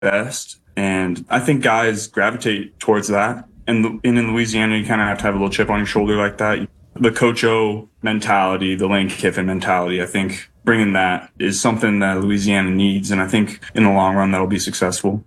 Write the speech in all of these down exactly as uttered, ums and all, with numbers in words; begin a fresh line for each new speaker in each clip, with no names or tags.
best. And I think guys gravitate towards that. And, and in Louisiana, you kind of have to have a little chip on your shoulder like that. The Coach O mentality, the Lane Kiffin mentality, I think bringing that is something that Louisiana needs. And I think in the long run, that'll be successful.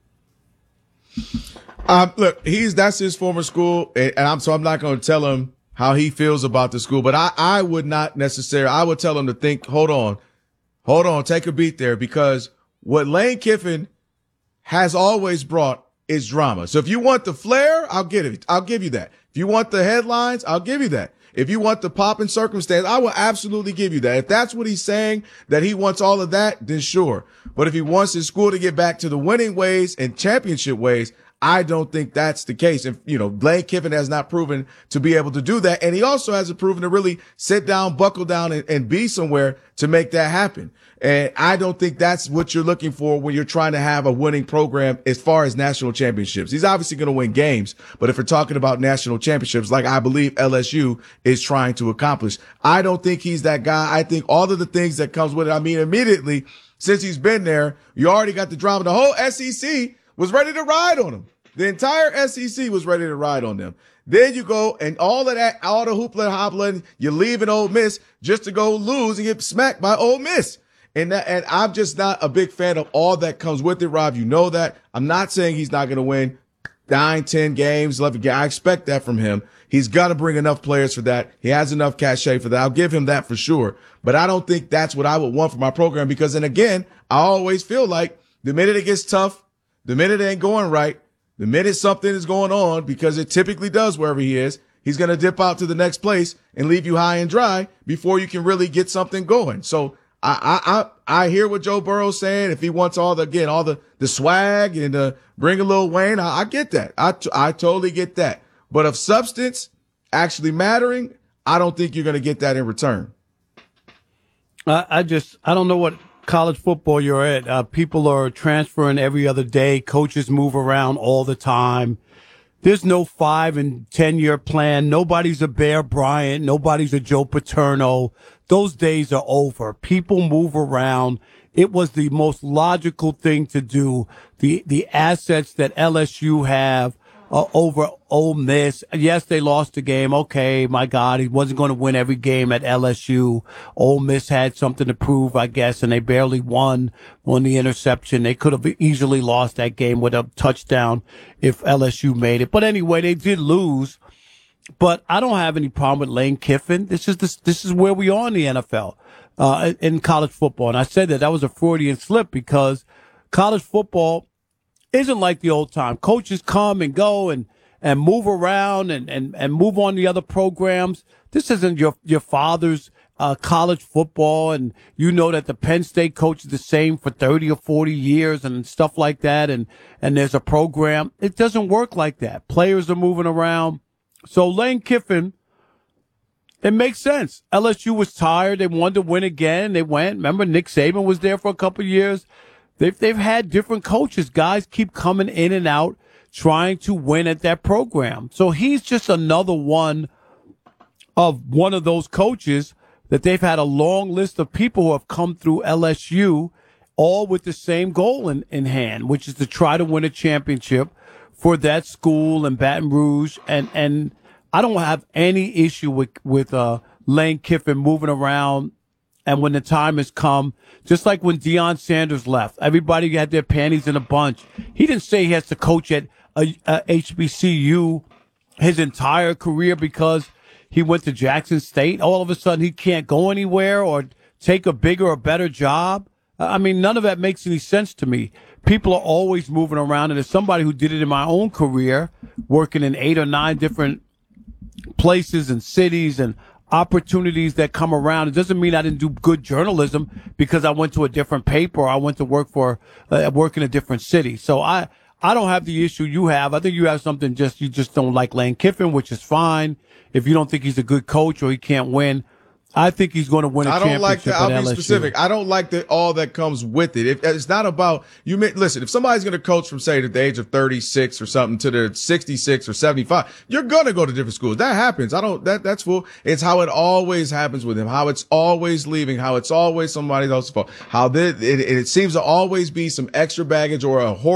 Um, look, he's that's his former school, and I'm so I'm not going to tell him how he feels about the school, but I, I would not necessarily. I would tell him to think, hold on, hold on, take a beat there, because what Lane Kiffin has always brought is drama. So if you want the flair, I'll get it. I'll give you that. If you want the headlines, I'll give you that. If you want the pop and circumstance, I will absolutely give you that. If that's what he's saying, that he wants all of that, then sure. But if he wants his school to get back to the winning ways and championship ways, I don't think that's the case. And, you know, Lane Kiffin has not proven to be able to do that. And he also hasn't proven to really sit down, buckle down, and, and be somewhere to make that happen. And I don't think that's what you're looking for when you're trying to have a winning program as far as national championships. He's obviously going to win games, but if we're talking about national championships, like I believe L S U is trying to accomplish, I don't think he's that guy. I think all of the things that comes with it, I mean, immediately since he's been there, you already got the drama. The whole S E C was ready to ride on him. The entire S E C was ready to ride on them. Then you go and all of that, all the hoopla and hoppla, you leave an Ole Miss just to go lose and get smacked by Ole Miss. And that, and I'm just not a big fan of all that comes with it, Rob. You know that. I'm not saying he's not going to win nine, ten games, eleven games. I expect that from him. He's got to bring enough players for that. He has enough cachet for that. I'll give him that for sure. But I don't think that's what I would want for my program, because, and again, I always feel like the minute it gets tough, the minute it ain't going right, the minute something is going on, because it typically does wherever he is, he's going to dip out to the next place and leave you high and dry before you can really get something going. So I, I, I, I hear what Joe Burrow's saying. If he wants all the, again, all the, the swag and uh, bring a little Wayne, I, I get that. I, t- I totally get that. But of substance actually mattering, I don't think you're going to get that in return.
I, I just, I don't know what college football you're at. Uh, people are transferring every other day. Coaches move around all the time. There's no five and ten year plan. Nobody's a Bear Bryant. Nobody's a Joe Paterno. Those days are over. People move around. It was the most logical thing to do. The, the assets that L S U have uh, over Ole Miss. Yes, they lost the game. Okay, my God, he wasn't going to win every game at L S U. Ole Miss had something to prove, I guess, and they barely won on the interception. They could have easily lost that game with a touchdown if L S U made it. But anyway, they did lose. But I don't have any problem with Lane Kiffin. This is this, this is where we are in the N F L, uh, in college football. And I said that that was a Freudian slip, because college football isn't like the old time. Coaches come and go and, and move around and, and, and move on to other programs. This isn't your, your father's, uh, college football. And you know that the Penn State coach is the same for thirty or forty years and stuff like that. And, and there's a program. It doesn't work like that. Players are moving around. So Lane Kiffin, it makes sense. L S U was tired. They wanted to win again. They went. Remember, Nick Saban was there for a couple of years. They've, they've had different coaches. Guys keep coming in and out trying to win at that program. So he's just another one of one of those coaches that they've had a long list of people who have come through L S U, all with the same goal in, in hand, which is to try to win a championship for that school in Baton Rouge. And, and I don't have any issue with, with, uh, Lane Kiffin moving around. And when the time has come, just like when Deion Sanders left, everybody had their panties in a bunch. He didn't say he has to coach at a, a H B C U his entire career because he went to Jackson State. All of a sudden he can't go anywhere or take a bigger or better job. I mean, none of that makes any sense to me. People are always moving around, and as somebody who did it in my own career, working in eight or nine different places and cities and opportunities that come around, it doesn't mean I didn't do good journalism because I went to a different paper or I went to work for uh, work in a different city. So I I don't have the issue you have. I think you have something just you just don't like Lane Kiffin, which is fine. If you don't think he's a good coach or he can't win, I think he's going to win a
I don't like
championship
that. I'll
at
be
L S U.
specific. I don't like the all that comes with it. If, it's not about you. May, listen, if somebody's going to coach from say at the age of thirty-six or something to the sixty-six or seventy-five, you're going to go to different schools. That happens. I don't. That that's cool. It's how it always happens with him. How it's always leaving. How it's always somebody else's fault. How this, it, it seems to always be some extra baggage or a horrible